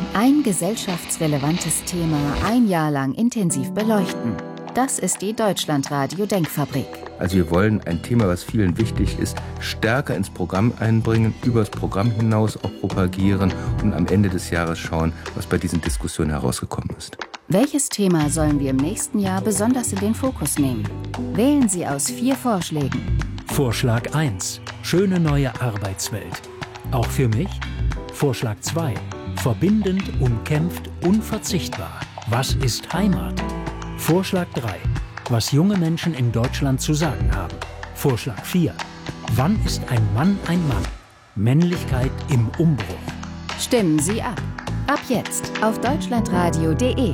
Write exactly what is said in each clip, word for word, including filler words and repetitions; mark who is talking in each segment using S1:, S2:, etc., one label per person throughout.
S1: Ein gesellschaftsrelevantes Thema ein Jahr lang intensiv beleuchten. Das ist die Deutschlandradio-Denkfabrik.
S2: Also wir wollen ein Thema, was vielen wichtig ist, stärker ins Programm einbringen, übers Programm hinaus auch propagieren und am Ende des Jahres schauen, was bei diesen Diskussionen herausgekommen ist.
S1: Welches Thema sollen wir im nächsten Jahr besonders in den Fokus nehmen? Wählen Sie aus vier Vorschlägen.
S3: Vorschlag eins. Schöne neue Arbeitswelt. Auch für mich? Vorschlag zwei. Verbindend, umkämpft, unverzichtbar. Was ist Heimat? Vorschlag drei. Was junge Menschen in Deutschland zu sagen haben. Vorschlag vier. Wann ist ein Mann ein Mann? Männlichkeit im Umbruch.
S1: Stimmen Sie ab. Ab jetzt auf deutschlandradio punkt de.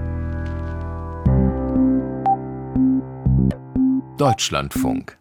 S4: Deutschlandfunk.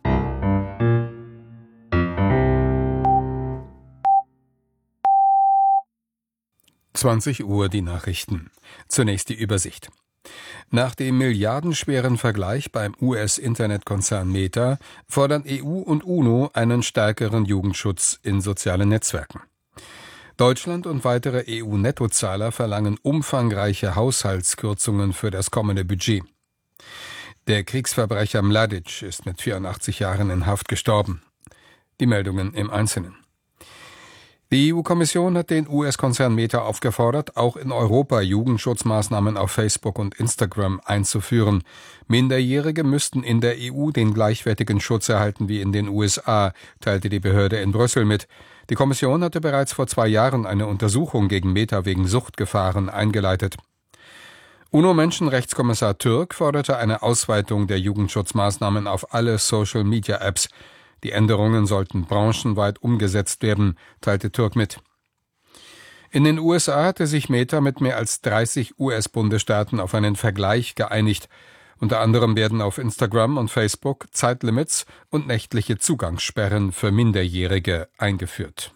S5: zwanzig Uhr die Nachrichten. Zunächst die Übersicht. Nach dem milliardenschweren Vergleich beim U S-Internetkonzern Meta fordern E U und UNO einen stärkeren Jugendschutz in sozialen Netzwerken. Deutschland und weitere E U-Nettozahler verlangen umfangreiche Haushaltskürzungen für das kommende Budget. Der Kriegsverbrecher Mladic ist mit vierundachtzig Jahren in Haft gestorben. Die Meldungen im Einzelnen. Die E U-Kommission hat den U S-Konzern Meta aufgefordert, auch in Europa Jugendschutzmaßnahmen auf Facebook und Instagram einzuführen. Minderjährige müssten in der E U den gleichwertigen Schutz erhalten wie in den U S A, teilte die Behörde in Brüssel mit. Die Kommission hatte bereits vor zwei Jahren eine Untersuchung gegen Meta wegen Suchtgefahren eingeleitet. UNO-Menschenrechtskommissar Türk forderte eine Ausweitung der Jugendschutzmaßnahmen auf alle Social-Media-Apps. Die Änderungen sollten branchenweit umgesetzt werden, teilte Türk mit. In den U S A hatte sich Meta mit mehr als dreißig U S-Bundesstaaten auf einen Vergleich geeinigt. Unter anderem werden auf Instagram und Facebook Zeitlimits und nächtliche Zugangssperren für Minderjährige eingeführt.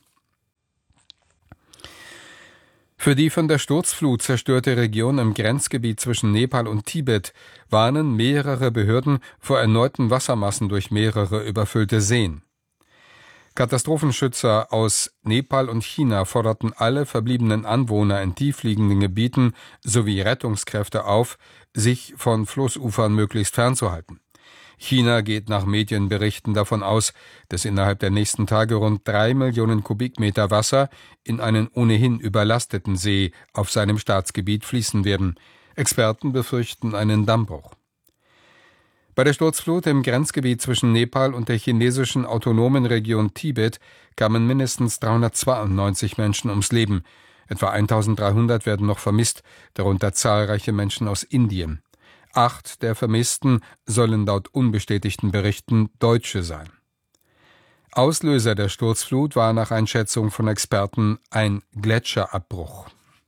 S5: Für die von der Sturzflut zerstörte Region im Grenzgebiet zwischen Nepal und Tibet warnen mehrere Behörden vor erneuten Wassermassen durch mehrere überfüllte Seen. Katastrophenschützer aus Nepal und China forderten alle verbliebenen Anwohner in tiefliegenden Gebieten sowie Rettungskräfte auf, sich von Flussufern möglichst fernzuhalten. China geht nach Medienberichten davon aus, dass innerhalb der nächsten Tage rund drei Millionen Kubikmeter Wasser in einen ohnehin überlasteten See auf seinem Staatsgebiet fließen werden. Experten befürchten einen Dammbruch. Bei der Sturzflut im Grenzgebiet zwischen Nepal und der chinesischen autonomen Region Tibet kamen mindestens dreihundertzweiundneunzig Menschen ums Leben. Etwa eintausenddreihundert werden noch vermisst, darunter zahlreiche Menschen aus Indien. Acht der Vermissten sollen laut unbestätigten Berichten Deutsche sein. Auslöser der Sturzflut war nach Einschätzung von Experten ein Gletscherabbruch.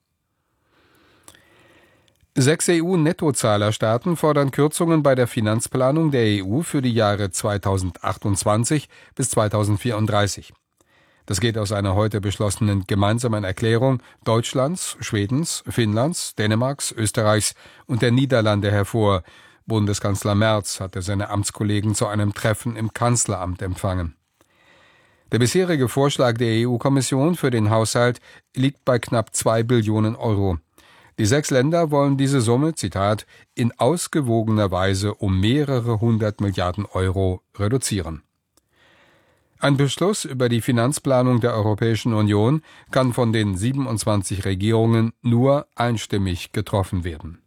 S5: Sechs E U-Nettozahlerstaaten fordern Kürzungen bei der Finanzplanung der E U für die Jahre zweitausendachtundzwanzig bis zweitausendvierunddreißig. Das geht aus einer heute beschlossenen gemeinsamen Erklärung Deutschlands, Schwedens, Finnlands, Dänemarks, Österreichs und der Niederlande hervor. Bundeskanzler Merz hatte seine Amtskollegen zu einem Treffen im Kanzleramt empfangen. Der bisherige Vorschlag der E U-Kommission für den Haushalt liegt bei knapp zwei Billionen Euro. Die sechs Länder wollen diese Summe, Zitat, in ausgewogener Weise um mehrere hundert Milliarden Euro reduzieren. Ein Beschluss über die Finanzplanung der Europäischen Union kann von den siebenundzwanzig Regierungen nur einstimmig getroffen werden.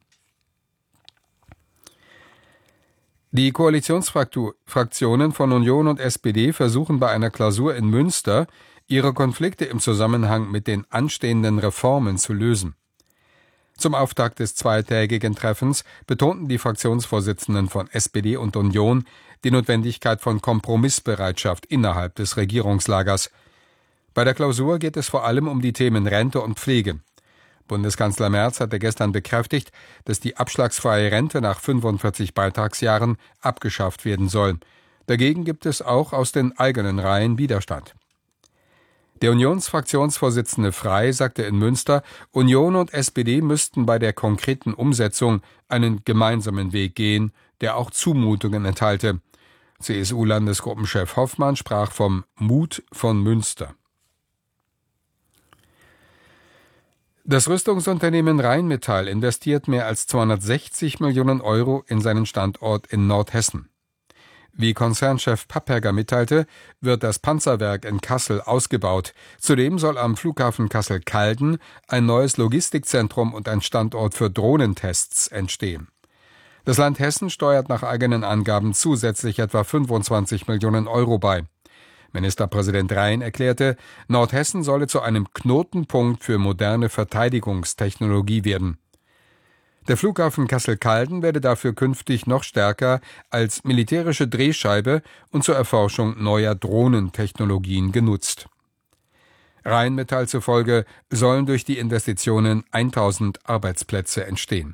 S5: Die Koalitionsfraktionen von Union und S P D versuchen bei einer Klausur in Münster, ihre Konflikte im Zusammenhang mit den anstehenden Reformen zu lösen. Zum Auftakt des zweitägigen Treffens betonten die Fraktionsvorsitzenden von S P D und Union die Notwendigkeit von Kompromissbereitschaft innerhalb des Regierungslagers. Bei der Klausur geht es vor allem um die Themen Rente und Pflege. Bundeskanzler Merz hatte gestern bekräftigt, dass die abschlagsfreie Rente nach fünfundvierzig Beitragsjahren abgeschafft werden soll. Dagegen gibt es auch aus den eigenen Reihen Widerstand. Der Unionsfraktionsvorsitzende Frey sagte in Münster, Union und S P D müssten bei der konkreten Umsetzung einen gemeinsamen Weg gehen, der auch Zumutungen enthalte. C S U-Landesgruppenchef Hoffmann sprach vom Mut von Münster. Das Rüstungsunternehmen Rheinmetall investiert mehr als zweihundertsechzig Millionen Euro in seinen Standort in Nordhessen. Wie Konzernchef Papperger mitteilte, wird das Panzerwerk in Kassel ausgebaut. Zudem soll am Flughafen Kassel-Calden ein neues Logistikzentrum und ein Standort für Drohnentests entstehen. Das Land Hessen steuert nach eigenen Angaben zusätzlich etwa fünfundzwanzig Millionen Euro bei. Ministerpräsident Rhein erklärte, Nordhessen solle zu einem Knotenpunkt für moderne Verteidigungstechnologie werden. Der Flughafen Kassel-Calden werde dafür künftig noch stärker als militärische Drehscheibe und zur Erforschung neuer Drohnentechnologien genutzt. Rheinmetall zufolge sollen durch die Investitionen tausend Arbeitsplätze entstehen.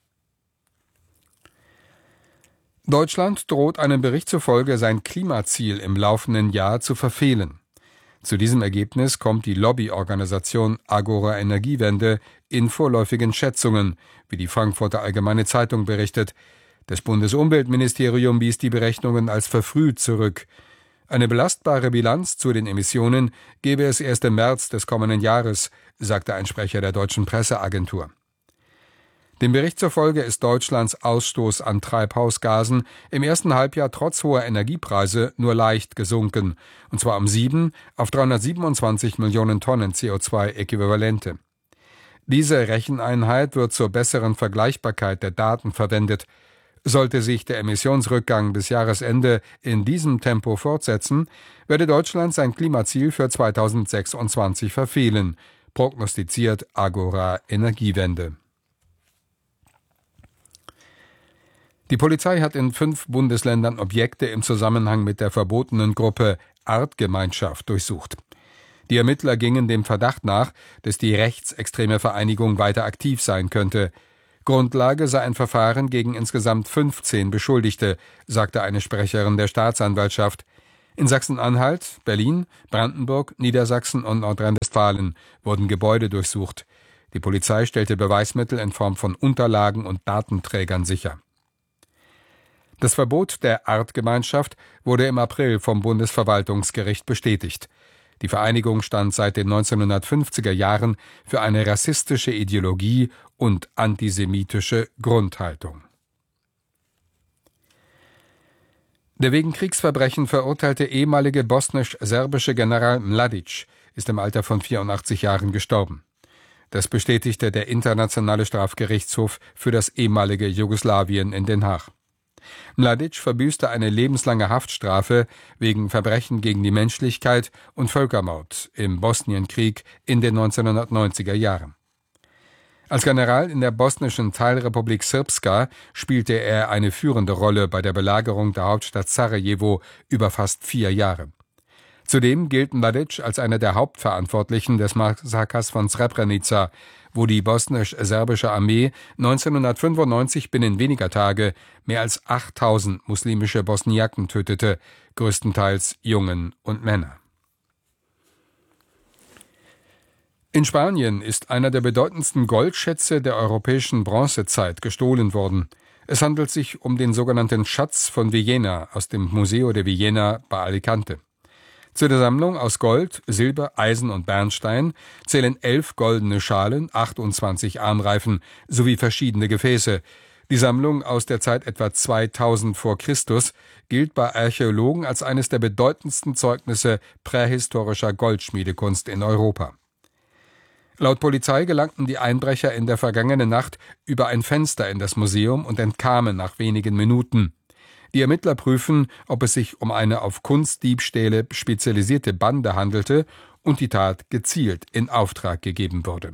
S5: Deutschland droht einem Bericht zufolge sein Klimaziel im laufenden Jahr zu verfehlen. Zu diesem Ergebnis kommt die Lobbyorganisation Agora Energiewende in vorläufigen Schätzungen, wie die Frankfurter Allgemeine Zeitung berichtet. Das Bundesumweltministerium wies die Berechnungen als verfrüht zurück. Eine belastbare Bilanz zu den Emissionen gebe es erst im März des kommenden Jahres, sagte ein Sprecher der deutschen Presseagentur. Dem Bericht zufolge ist Deutschlands Ausstoß an Treibhausgasen im ersten Halbjahr trotz hoher Energiepreise nur leicht gesunken, und zwar um sieben auf dreihundertsiebenundzwanzig Millionen Tonnen C O zwei Äquivalente. Diese Recheneinheit wird zur besseren Vergleichbarkeit der Daten verwendet. Sollte sich der Emissionsrückgang bis Jahresende in diesem Tempo fortsetzen, werde Deutschland sein Klimaziel für zweitausendsechsundzwanzig verfehlen, prognostiziert Agora Energiewende. Die Polizei hat in fünf Bundesländern Objekte im Zusammenhang mit der verbotenen Gruppe Artgemeinschaft durchsucht. Die Ermittler gingen dem Verdacht nach, dass die rechtsextreme Vereinigung weiter aktiv sein könnte. Grundlage sei ein Verfahren gegen insgesamt fünfzehn Beschuldigte, sagte eine Sprecherin der Staatsanwaltschaft. In Sachsen-Anhalt, Berlin, Brandenburg, Niedersachsen und Nordrhein-Westfalen wurden Gebäude durchsucht. Die Polizei stellte Beweismittel in Form von Unterlagen und Datenträgern sicher. Das Verbot der Artgemeinschaft wurde im April vom Bundesverwaltungsgericht bestätigt. Die Vereinigung stand seit den neunzehnhundertfünfziger Jahren für eine rassistische Ideologie und antisemitische Grundhaltung. Der wegen Kriegsverbrechen verurteilte ehemalige bosnisch-serbische General Mladic ist im Alter von vierundachtzig Jahren gestorben. Das bestätigte der Internationale Strafgerichtshof für das ehemalige Jugoslawien in Den Haag. Mladic verbüßte eine lebenslange Haftstrafe wegen Verbrechen gegen die Menschlichkeit und Völkermord im Bosnienkrieg in den neunzehnhundertneunziger Jahren. Als General in der bosnischen Teilrepublik Srpska spielte er eine führende Rolle bei der Belagerung der Hauptstadt Sarajevo über fast vier Jahre. Zudem gilt Mladic als einer der Hauptverantwortlichen des Massakers von Srebrenica, wo die bosnisch-serbische Armee neunzehnhundertfünfundneunzig binnen weniger Tage mehr als achttausend muslimische Bosniaken tötete, größtenteils Jungen und Männer. In Spanien ist einer der bedeutendsten Goldschätze der europäischen Bronzezeit gestohlen worden. Es handelt sich um den sogenannten Schatz von Villena aus dem Museo de Villena bei Alicante. Zu der Sammlung aus Gold, Silber, Eisen und Bernstein zählen elf goldene Schalen, achtundzwanzig Armreifen sowie verschiedene Gefäße. Die Sammlung aus der Zeit etwa zweitausend vor Christus gilt bei Archäologen als eines der bedeutendsten Zeugnisse prähistorischer Goldschmiedekunst in Europa. Laut Polizei gelangten die Einbrecher in der vergangenen Nacht über ein Fenster in das Museum und entkamen nach wenigen Minuten. Die Ermittler prüfen, ob es sich um eine auf Kunstdiebstähle spezialisierte Bande handelte und die Tat gezielt in Auftrag gegeben wurde.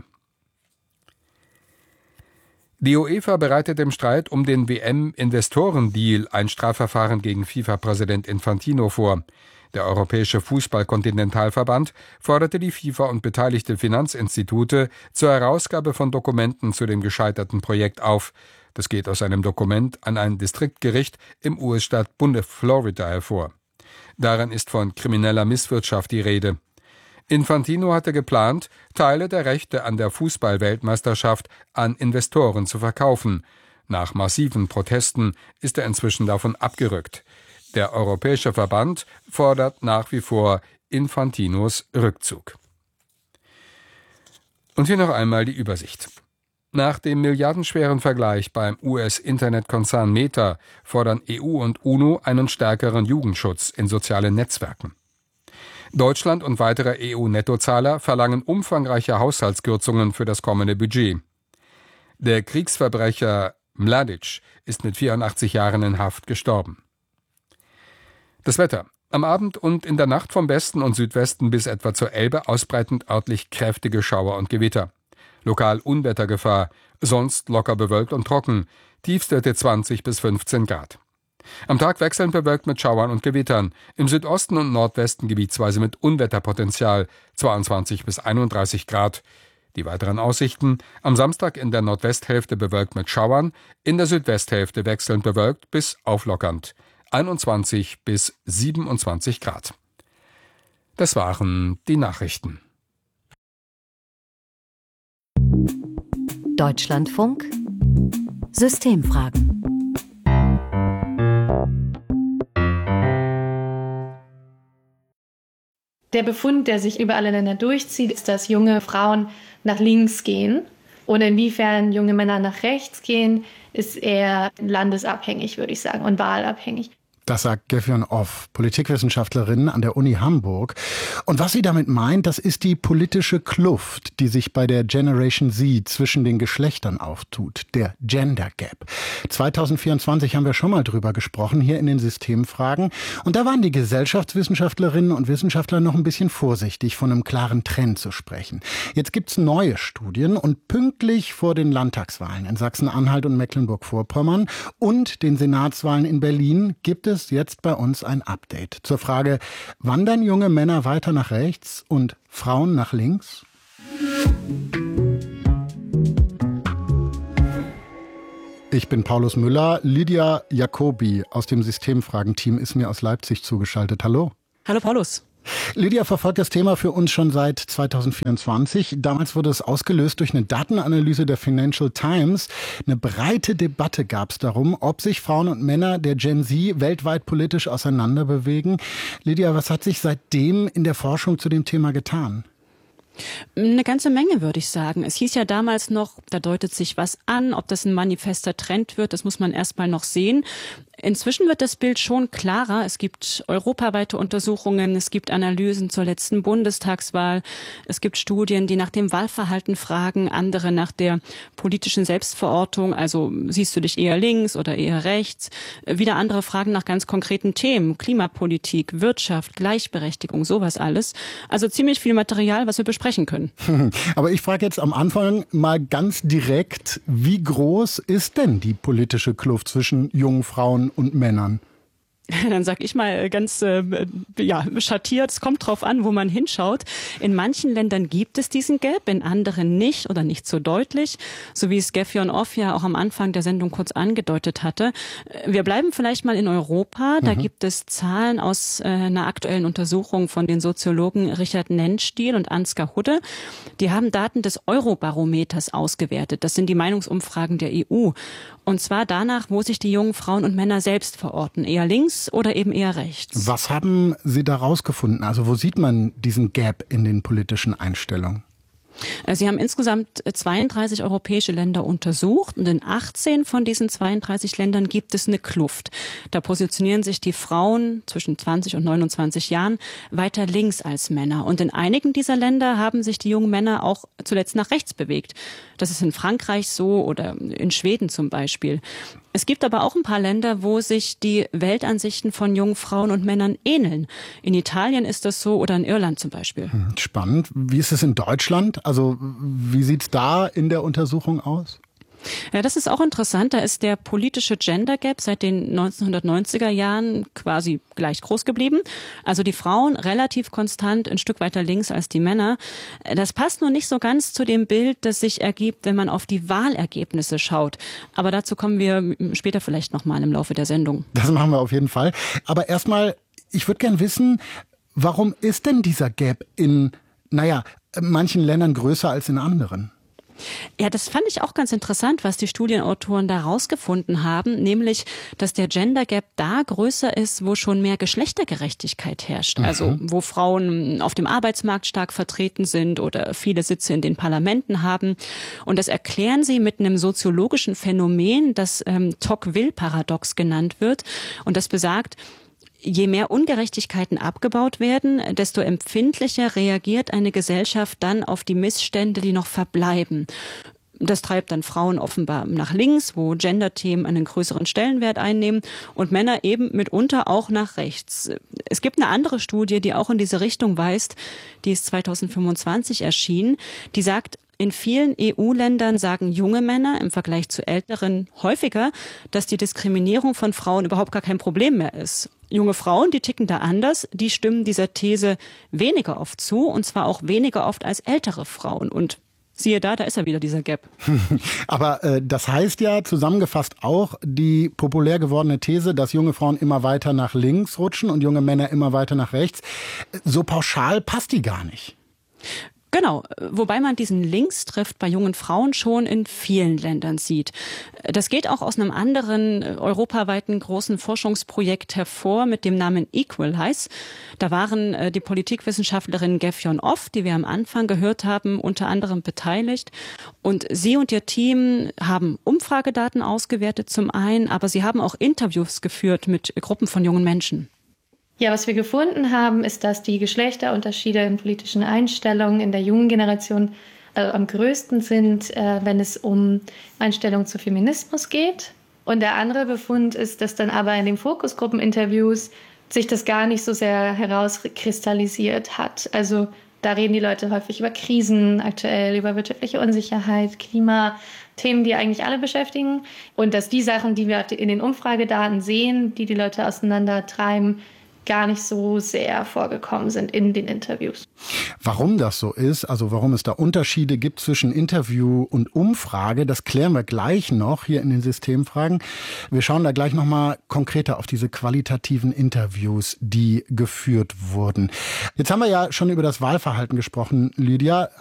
S5: Die UEFA bereitet im Streit um den W M-Investorendeal ein Strafverfahren gegen FIFA-Präsident Infantino vor. Der Europäische Fußball-Kontinentalverband forderte die FIFA und beteiligte Finanzinstitute zur Herausgabe von Dokumenten zu dem gescheiterten Projekt auf. Das geht aus einem Dokument an ein Distriktgericht im U S-Staat Bundesflorida hervor. Darin ist von krimineller Misswirtschaft die Rede. Infantino hatte geplant, Teile der Rechte an der Fußball-Weltmeisterschaft an Investoren zu verkaufen. Nach massiven Protesten ist er inzwischen davon abgerückt. Der Europäische Verband fordert nach wie vor Infantinos Rückzug. Und hier noch einmal die Übersicht. Nach dem milliardenschweren Vergleich beim U S-Internetkonzern Meta fordern E U und UNO einen stärkeren Jugendschutz in sozialen Netzwerken. Deutschland und weitere E U-Nettozahler verlangen umfangreiche Haushaltskürzungen für das kommende Budget. Der Kriegsverbrecher Mladic ist mit vierundachtzig Jahren in Haft gestorben. Das Wetter. Am Abend und in der Nacht vom Westen und Südwesten bis etwa zur Elbe ausbreitend örtlich kräftige Schauer und Gewitter. Lokal Unwettergefahr, sonst locker bewölkt und trocken, Tiefstwerte zwanzig bis fünfzehn Grad. Am Tag wechselnd bewölkt mit Schauern und Gewittern, im Südosten und Nordwesten gebietsweise mit Unwetterpotenzial, zweiundzwanzig bis einunddreißig Grad. Die weiteren Aussichten: am Samstag in der Nordwesthälfte bewölkt mit Schauern, in der Südwesthälfte wechselnd bewölkt bis auflockernd, einundzwanzig bis siebenundzwanzig Grad. Das waren die Nachrichten.
S1: Deutschlandfunk Systemfragen.
S6: Der Befund, der sich über alle Länder durchzieht, ist, dass junge Frauen nach links gehen. Und inwiefern junge Männer nach rechts gehen, ist eher landesabhängig, würde ich sagen, und wahlabhängig.
S7: Das sagt Gefjon Off, Politikwissenschaftlerin an der Uni Hamburg. Und was sie damit meint, das ist die politische Kluft, die sich bei der Generation Z zwischen den Geschlechtern auftut, der Gender Gap. zwanzig vierundzwanzig haben wir schon mal drüber gesprochen, hier in den Systemfragen. Und da waren die Gesellschaftswissenschaftlerinnen und Wissenschaftler noch ein bisschen vorsichtig, von einem klaren Trend zu sprechen. Jetzt gibt's neue Studien und pünktlich vor den Landtagswahlen in Sachsen-Anhalt und Mecklenburg-Vorpommern und den Senatswahlen in Berlin gibt es jetzt bei uns ein Update zur Frage: Wandern junge Männer weiter nach rechts und Frauen nach links? Ich bin Paulus Müller. Lydia Jacobi aus dem Systemfragen-Team ist mir aus Leipzig zugeschaltet. Hallo.
S8: Hallo Paulus.
S7: Lydia verfolgt das Thema für uns schon seit zwanzig vierundzwanzig. Damals wurde es ausgelöst durch eine Datenanalyse der Financial Times. Eine breite Debatte gab es darum, ob sich Frauen und Männer der Gen Z weltweit politisch auseinanderbewegen. Lydia, was hat sich seitdem in der Forschung zu dem Thema getan?
S8: Eine ganze Menge, würde ich sagen. Es hieß ja damals noch, da deutet sich was an. Ob das ein manifester Trend wird, das muss man erst mal noch sehen. Inzwischen wird das Bild schon klarer. Es gibt europaweite Untersuchungen, es gibt Analysen zur letzten Bundestagswahl, es gibt Studien, die nach dem Wahlverhalten fragen, andere nach der politischen Selbstverortung, also siehst du dich eher links oder eher rechts. Wieder andere fragen nach ganz konkreten Themen, Klimapolitik, Wirtschaft, Gleichberechtigung, sowas alles. Also ziemlich viel Material, was wir besprechen können.
S7: Aber ich frage jetzt am Anfang mal ganz direkt, wie groß ist denn die politische Kluft zwischen jungen Frauen und Männern?
S8: Dann sag ich mal ganz äh, ja, schattiert, es kommt drauf an, wo man hinschaut. In manchen Ländern gibt es diesen Gap, in anderen nicht oder nicht so deutlich, so wie es Gefjon Off ja auch am Anfang der Sendung kurz angedeutet hatte. Wir bleiben vielleicht mal in Europa. Da mhm. gibt es Zahlen aus äh, einer aktuellen Untersuchung von den Soziologen Richard Nennstiel und Ansgar Hudde. Die haben Daten des Eurobarometers ausgewertet. Das sind die Meinungsumfragen der E U. Und zwar danach, wo sich die jungen Frauen und Männer selbst verorten, eher links oder eben eher rechts.
S7: Was haben Sie da rausgefunden? Also wo sieht man diesen Gap in den politischen Einstellungen?
S8: Sie haben insgesamt zweiunddreißig europäische Länder untersucht und in achtzehn von diesen zweiunddreißig Ländern gibt es eine Kluft. Da positionieren sich die Frauen zwischen zwanzig und neunundzwanzig Jahren weiter links als Männer. Und in einigen dieser Länder haben sich die jungen Männer auch zuletzt nach rechts bewegt. Das ist in Frankreich so oder in Schweden zum Beispiel. Es gibt aber auch ein paar Länder, wo sich die Weltansichten von jungen Frauen und Männern ähneln. In Italien ist das so oder in Irland zum Beispiel.
S7: Spannend. Wie ist es in Deutschland? Also wie sieht es da in der Untersuchung aus?
S8: Ja, das ist auch interessant. Da ist der politische Gender Gap seit den neunzehnhundertneunziger Jahren quasi gleich groß geblieben. Also die Frauen relativ konstant ein Stück weiter links als die Männer. Das passt nur nicht so ganz zu dem Bild, das sich ergibt, wenn man auf die Wahlergebnisse schaut. Aber dazu kommen wir später vielleicht nochmal im Laufe der Sendung.
S7: Das machen wir auf jeden Fall. Aber erstmal, ich würde gern wissen, warum ist denn dieser Gap in, naja, manchen Ländern größer als in anderen?
S8: Ja, das fand ich auch ganz interessant, was die Studienautoren da rausgefunden haben, nämlich, dass der Gender Gap da größer ist, wo schon mehr Geschlechtergerechtigkeit herrscht. Mhm. Also wo Frauen auf dem Arbeitsmarkt stark vertreten sind oder viele Sitze in den Parlamenten haben. Und das erklären sie mit einem soziologischen Phänomen, das ähm, Tocqueville-Paradox genannt wird. Und das besagt, je mehr Ungerechtigkeiten abgebaut werden, desto empfindlicher reagiert eine Gesellschaft dann auf die Missstände, die noch verbleiben. Das treibt dann Frauen offenbar nach links, wo Gender-Themen einen größeren Stellenwert einnehmen, und Männer eben mitunter auch nach rechts. Es gibt eine andere Studie, die auch in diese Richtung weist, die ist zwanzig fünfundzwanzig erschienen, die sagt, in vielen E U-Ländern sagen junge Männer im Vergleich zu älteren häufiger, dass die Diskriminierung von Frauen überhaupt gar kein Problem mehr ist. Junge Frauen, die ticken da anders, die stimmen dieser These weniger oft zu, und zwar auch weniger oft als ältere Frauen. Und siehe da, da ist ja wieder dieser Gap.
S7: Aber äh, das heißt ja zusammengefasst auch die populär gewordene These, dass junge Frauen immer weiter nach links rutschen und junge Männer immer weiter nach rechts. So pauschal passt die gar nicht.
S8: Genau, wobei man diesen Linkstrift bei jungen Frauen schon in vielen Ländern sieht. Das geht auch aus einem anderen europaweiten großen Forschungsprojekt hervor mit dem Namen Equalize. Da waren die Politikwissenschaftlerin Gefjon Off, die wir am Anfang gehört haben, unter anderem beteiligt. Und sie und ihr Team haben Umfragedaten ausgewertet zum einen, aber sie haben auch Interviews geführt mit Gruppen von jungen Menschen.
S6: Ja, was wir gefunden haben, ist, dass die Geschlechterunterschiede in politischen Einstellungen in der jungen Generation äh, am größten sind, äh, wenn es um Einstellungen zu Feminismus geht. Und der andere Befund ist, dass dann aber in den Fokusgruppeninterviews sich das gar nicht so sehr herauskristallisiert hat. Also da reden die Leute häufig über Krisen aktuell, über wirtschaftliche Unsicherheit, Klima, Themen, die eigentlich alle beschäftigen. Und dass die Sachen, die wir in den Umfragedaten sehen, die die Leute auseinandertreiben, gar nicht so sehr vorgekommen sind in den Interviews.
S7: Warum das so ist, also warum es da Unterschiede gibt zwischen Interview und Umfrage, das klären wir gleich noch hier in den Systemfragen. Wir schauen da gleich nochmal konkreter auf diese qualitativen Interviews, die geführt wurden. Jetzt haben wir ja schon über das Wahlverhalten gesprochen, Lydia.